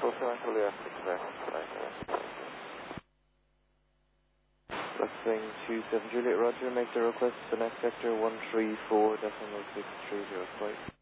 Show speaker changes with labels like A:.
A: Juliet, 6 Lifting 27 Juliet, roger, make the request to the next sector 134.630 flight.